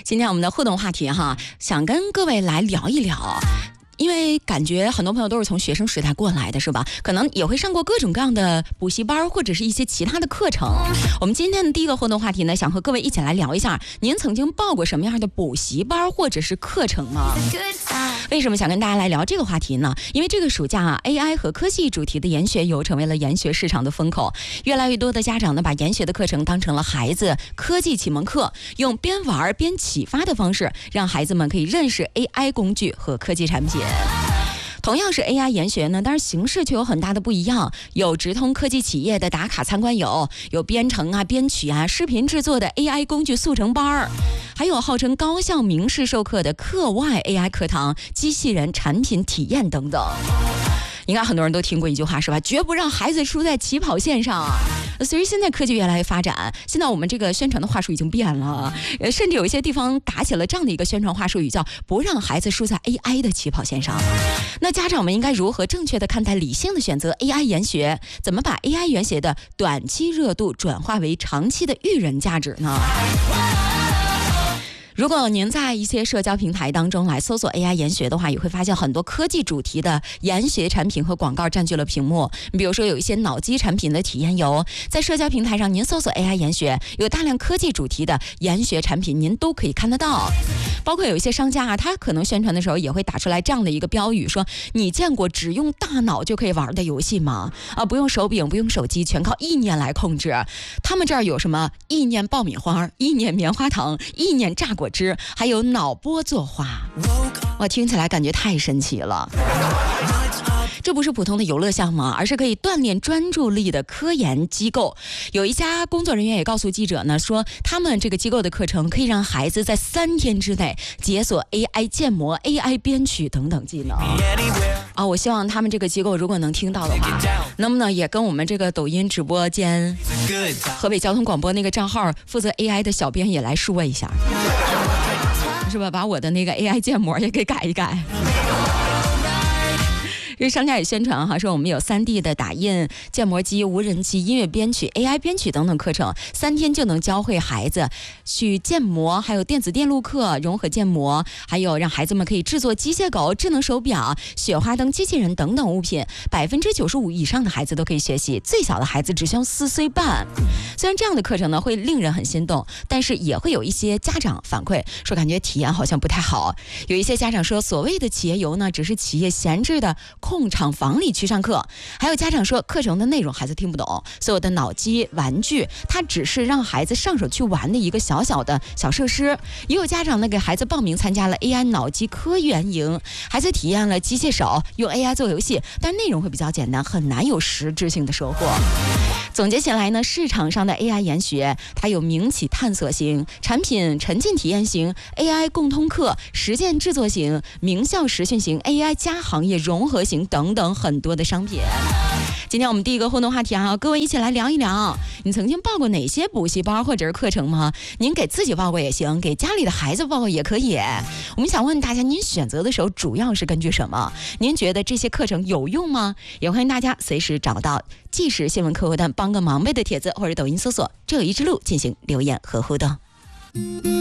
今天我们的互动话题哈，想跟各位来聊一聊。因为感觉很多朋友都是从学生时代过来的，是吧？可能也会上过各种各样的补习班或者是一些其他的课程。我们今天的第一个互动话题呢，想和各位一起来聊一下，您曾经报过什么样的补习班或者是课程吗？为什么想跟大家来聊这个话题呢？因为这个暑假AI 和科技主题的研学游成为了研学市场的风口，越来越多的家长呢，把研学的课程当成了孩子科技启蒙课，用边玩边启发的方式，让孩子们可以认识 AI 工具和科技产品。同样是 AI 研学呢，但是形式却有很大的不一样。有直通科技企业的打卡参观有编程编曲视频制作的 AI 工具速成班，还有号称高校名师授课的课外 AI 课堂、机器人产品体验等等。应该很多人都听过一句话是吧？绝不让孩子输在起跑线上。随着现在科技越来越发展，现在我们这个宣传的话术已经变了，甚至有一些地方打起了这样的一个宣传话术语，叫不让孩子输在 AI 的起跑线上。那家长们应该如何正确的看待、理性的选择 AI 研学？怎么把 AI 研学的短期热度转化为长期的育人价值呢？如果您在一些社交平台当中来搜索 AI 研学的话，也会发现很多科技主题的研学产品和广告占据了屏幕。比如说有一些脑机产品的体验游，在社交平台上您搜索 AI 研学，有大量科技主题的研学产品您都可以看得到。包括有一些商家他可能宣传的时候也会打出来这样的一个标语，说你见过只用大脑就可以玩的游戏吗？不用手柄，不用手机，全靠意念来控制。他们这儿有什么意念爆米花、意念棉花糖、意念榨果汁，还有脑波作画。哇，听起来感觉太神奇了。这不是普通的游乐项目，而是可以锻炼专注力的科研机构。有一家工作人员也告诉记者呢，说他们这个机构的课程可以让孩子在3天之内解锁 AI 建模、AI 编曲等等技能。我希望他们这个机构如果能听到的话，能不能也跟我们这个抖音直播间、河北交通广播那个账号负责 AI 的小编也来说一下，是吧？把我的那个 AI 建模也给改一改。这商家也宣传说我们有3D 的打印、建模机、无人机、音乐编曲、AI 编曲等等课程，3天就能教会孩子去建模，还有电子电路课、融合建模，还有让孩子们可以制作机械狗、智能手表、雪花灯、机器人等等物品。95%以上的孩子都可以学习，最小的孩子只需要4岁半。虽然这样的课程呢会令人很心动，但是也会有一些家长反馈说感觉体验好像不太好。有一些家长说，所谓的企业游呢，只是企业闲置的空场房里去上课。还有家长说，课程的内容孩子听不懂，所有的脑机玩具它只是让孩子上手去玩的一个小小的小设施。也有家长呢给孩子报名参加了 AI 脑机科研营，孩子体验了机械手，用 AI 做游戏，但内容会比较简单，很难有实质性的收获。总结起来呢，市场上的 AI 研学它有民企探索型、产品沉浸体验型、AI 共通课、实践制作型、名校实训型、AI 加行业融合型等等很多的商品。今天我们第一个互动话题各位一起来聊一聊，你曾经报过哪些补习班或者是课程吗？您给自己报过也行，给家里的孩子报过也可以。我们想问大家，您选择的时候主要是根据什么？您觉得这些课程有用吗？也欢迎大家随时找到即时新闻客户端帮个忙呗的帖子，或者抖音搜索这有一之路进行留言和互动。